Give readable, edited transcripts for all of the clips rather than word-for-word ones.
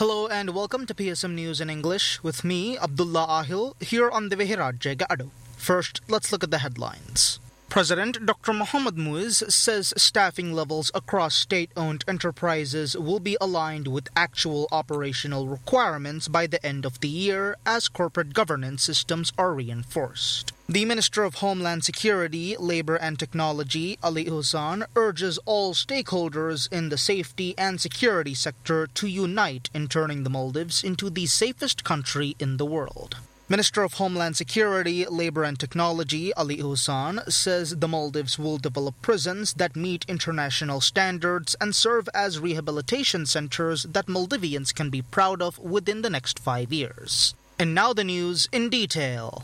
Hello and welcome to PSM News in English with me, Abdullah Ahil, here on the Vehirajya Gaado. First, let's look at the headlines. President Dr. Mohammad Muiz says staffing levels across state-owned enterprises will be aligned with actual operational requirements by the end of the year as corporate governance systems are reinforced. The Minister of Homeland Security, Labor and Technology, Ali Ihsan, urges all stakeholders in the safety and security sector to unite in turning the Maldives into the safest country in the world. Minister of Homeland Security, Labor and Technology, Ali Ihsan, says the Maldives will develop prisons that meet international standards and serve as rehabilitation centers that Maldivians can be proud of within the next 5 years. And now the news in detail.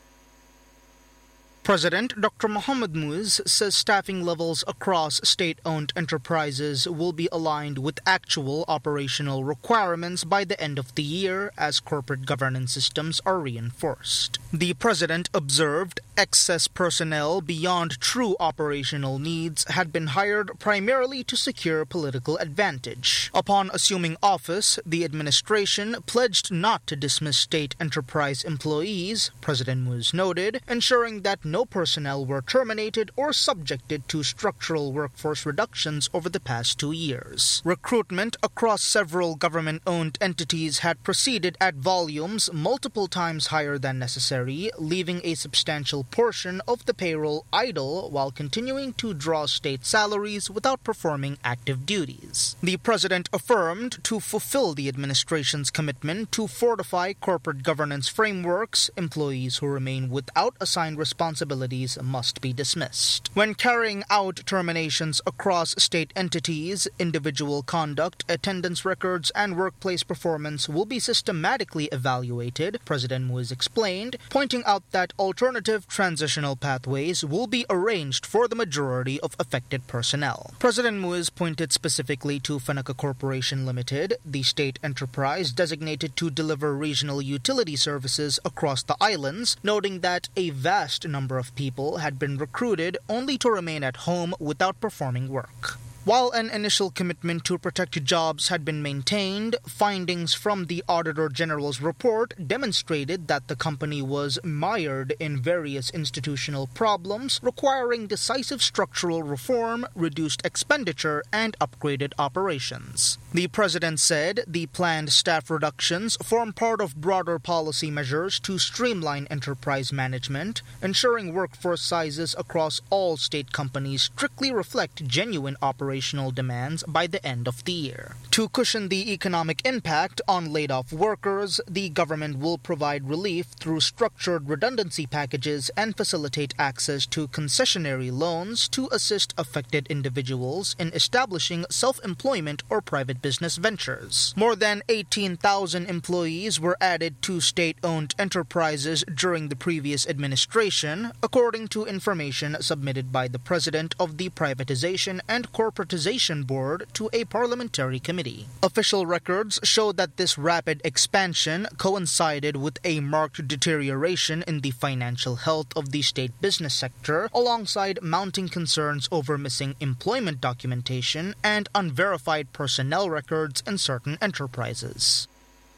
President Dr. Mohammad Muiz says staffing levels across state-owned enterprises will be aligned with actual operational requirements by the end of the year as corporate governance systems are reinforced. The president observed excess personnel beyond true operational needs had been hired primarily to secure political advantage. Upon assuming office, the administration pledged not to dismiss state enterprise employees, President Muiz noted, ensuring that no personnel were terminated or subjected to structural workforce reductions over the past 2 years. Recruitment across several government-owned entities had proceeded at volumes multiple times higher than necessary, leaving a substantial portion of the payroll idle while continuing to draw state salaries without performing active duties. The president affirmed to fulfill the administration's commitment to fortify corporate governance frameworks, employees who remain without assigned responsibilities must be dismissed. When carrying out terminations across state entities, individual conduct, attendance records, and workplace performance will be systematically evaluated, President Muiz explained, pointing out that alternative transitional pathways will be arranged for the majority of affected personnel. President Muiz pointed specifically to Fanaka Corporation Limited, the state enterprise designated to deliver regional utility services across the islands, noting that a vast number of people had been recruited only to remain at home without performing work. While an initial commitment to protect jobs had been maintained, findings from the Auditor General's report demonstrated that the company was mired in various institutional problems requiring decisive structural reform, reduced expenditure, and upgraded operations. The president said the planned staff reductions form part of broader policy measures to streamline enterprise management, ensuring workforce sizes across all state companies strictly reflect genuine operational demands by the end of the year. To cushion the economic impact on laid-off workers, the government will provide relief through structured redundancy packages and facilitate access to concessionary loans to assist affected individuals in establishing self-employment or private business ventures. More than 18,000 employees were added to state-owned enterprises during the previous administration, according to information submitted by the president of the Privatization and Corporatization Board to a parliamentary committee. Official records show that this rapid expansion coincided with a marked deterioration in the financial health of the state business sector, alongside mounting concerns over missing employment documentation and unverified personnel records in certain enterprises.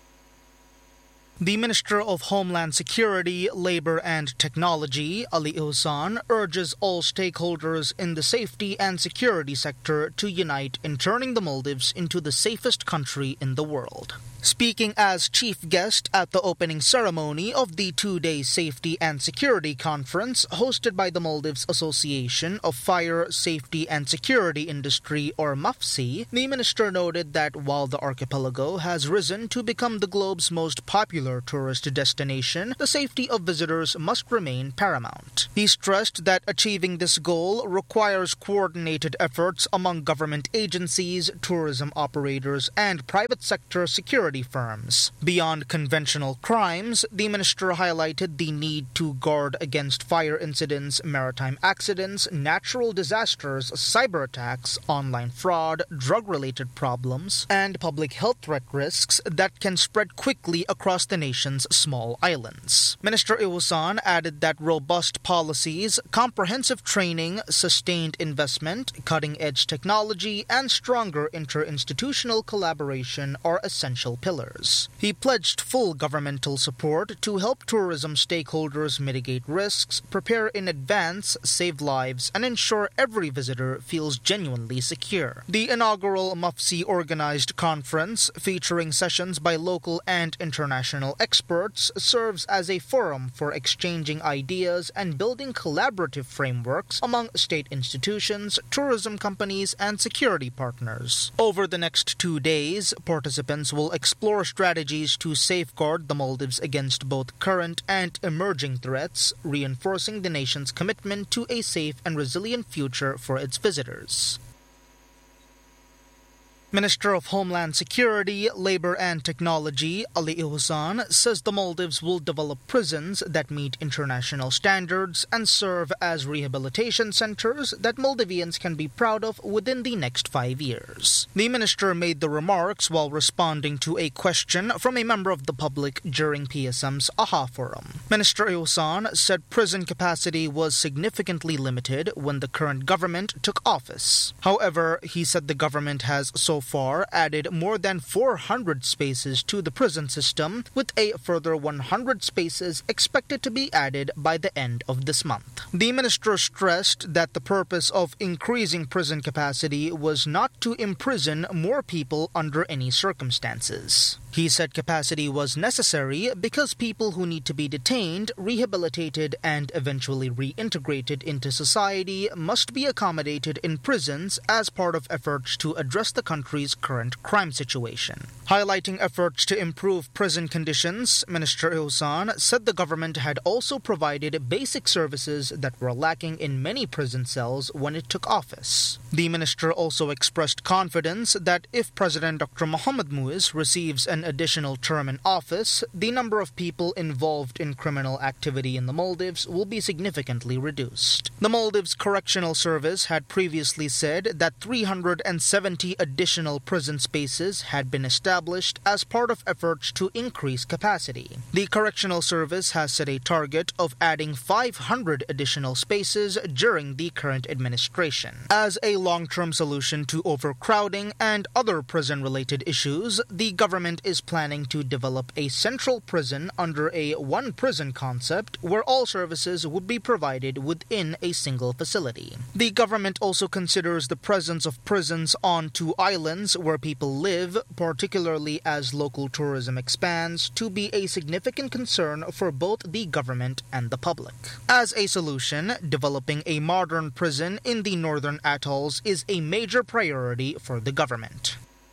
The Minister of Homeland Security, Labor and Technology, Ali Ihsan, urges all stakeholders in the safety and security sector to unite in turning the Maldives into the safest country in the world. Speaking as chief guest at the opening ceremony of the 2-day Safety and Security Conference hosted by the Maldives Association of Fire, Safety and Security Industry, or MAFSI, the minister noted that while the archipelago has risen to become the globe's most popular tourist destination, the safety of visitors must remain paramount. He stressed that achieving this goal requires coordinated efforts among government agencies, tourism operators, and private sector security firms. Beyond conventional crimes, the minister highlighted the need to guard against fire incidents, maritime accidents, natural disasters, cyber attacks, online fraud, drug-related problems, and public health threat risks that can spread quickly across the nation's small islands. Minister Ihsan added that robust policies, comprehensive training, sustained investment, cutting-edge technology, and stronger interinstitutional collaboration are essential pillars. He pledged full governmental support to help tourism stakeholders mitigate risks, prepare in advance, save lives, and ensure every visitor feels genuinely secure. The inaugural MUFSI organized conference, featuring sessions by local and international experts, serves as a forum for exchanging ideas and building collaborative frameworks among state institutions, tourism companies, and security partners. Over the next 2 days, participants will explore strategies to safeguard the Maldives against both current and emerging threats, reinforcing the nation's commitment to a safe and resilient future for its visitors. Minister of Homeland Security, Labor and Technology, Ali Ihsan, says the Maldives will develop prisons that meet international standards and serve as rehabilitation centers that Maldivians can be proud of within the next 5 years. The minister made the remarks while responding to a question from a member of the public during PSM's AHA Forum. Minister Ihsan said prison capacity was significantly limited when the current government took office. However, he said the government has so far added more than 400 spaces to the prison system, with a further 100 spaces expected to be added by the end of this month. The minister stressed that the purpose of increasing prison capacity was not to imprison more people under any circumstances. He said capacity was necessary because people who need to be detained, rehabilitated, and eventually reintegrated into society must be accommodated in prisons as part of efforts to address the country's current crime situation. Highlighting efforts to improve prison conditions, Minister Ihsan said the government had also provided basic services that were lacking in many prison cells when it took office. The minister also expressed confidence that if President Dr. Mohamed Muiz receives an additional term in office, the number of people involved in criminal activity in the Maldives will be significantly reduced. The Maldives Correctional Service had previously said that 370 additional prison spaces had been established as part of efforts to increase capacity. The Correctional Service has set a target of adding 500 additional spaces during the current administration. As a long-term solution to overcrowding and other prison-related issues, the government is planning to develop a central prison under a one-prison concept where all services would be provided within a single facility. The government also considers the presence of prisons on 2 islands where people live, particularly as local tourism expands, to be a significant concern for both the government and the public. As a solution, developing a modern prison in the northern atolls is a major priority for the government.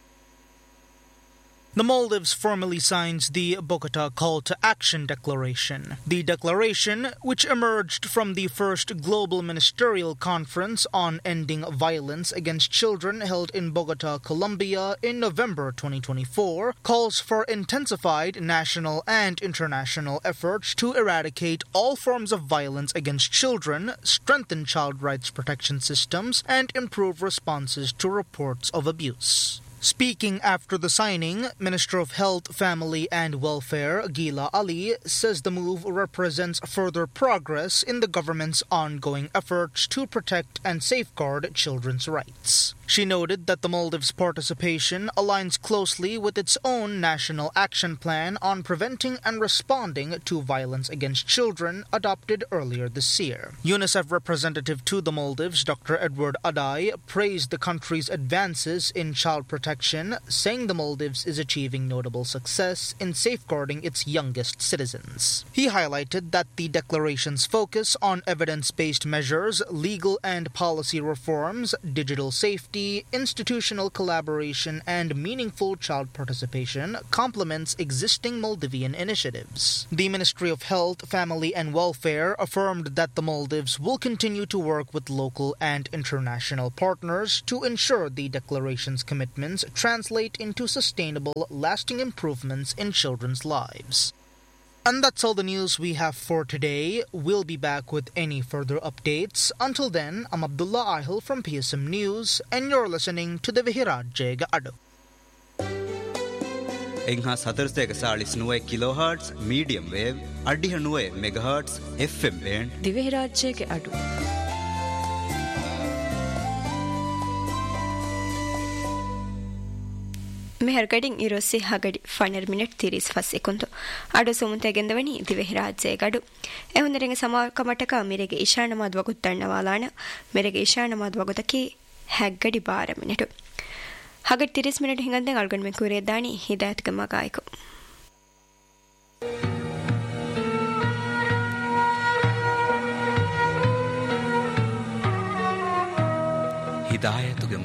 The Maldives formally signs the Bogota Call to Action Declaration. The declaration, which emerged from the first Global Ministerial Conference on Ending Violence Against Children held in Bogota, Colombia in November 2024, calls for intensified national and international efforts to eradicate all forms of violence against children, strengthen child rights protection systems, and improve responses to reports of abuse. Speaking after the signing, Minister of Health, Family and Welfare, Gila Ali, says the move represents further progress in the government's ongoing efforts to protect and safeguard children's rights. She noted that the Maldives' participation aligns closely with its own National Action Plan on Preventing and Responding to Violence Against Children, adopted earlier this year. UNICEF representative to the Maldives, Dr. Edward Adai, praised the country's advances in child protection, saying the Maldives is achieving notable success in safeguarding its youngest citizens. He highlighted that the declaration's focus on evidence-based measures, legal and policy reforms, digital safety, institutional collaboration, and meaningful child participation complements existing Maldivian initiatives. The Ministry of Health, Family and Welfare affirmed that the Maldives will continue to work with local and international partners to ensure the declaration's commitments translate into sustainable, lasting improvements in children's lives. And that's all the news we have for today. We'll be back with any further updates. Until then, I'm Abdullah Ahil from PSM News, and you're listening to the Vihirajje Ado. Enha 449 kilohertz medium wave, adiha 9 megahertz FM band. Vihirajje Ado. මෙහර ගඩින් ඉරොස්සි හගඩි ෆනර් minute 35 second ಅಡು ಸುಮುಂತೆ ಗೆಂದವನಿ ದಿವೆಹಿ ರಾಜ್ಯ ಗಡು ಎಹುಂದರೆಗೆ ಸಮಾಕಮಟಕ ಮಿರೆಗೆ ಇಶಾನಮಾದ್ ವಗುತ್ತಣ್ಣವಾಲಾಣ ಮಿರೆಗೆ ಇಶಾನಮಾದ್ ವಗುತಕಿ Heggadi 12 minute ಹಗಡ್ 30 minute ಹಿಂಗಂದೆ ಅಳ್ಗಣ್ ಮೆ ಕುರೆದಾನಿ ಹಿದಾಯತ್ ಗ ಮಗಾಯ್ಕು ಹಿದಾಯತುಗೆ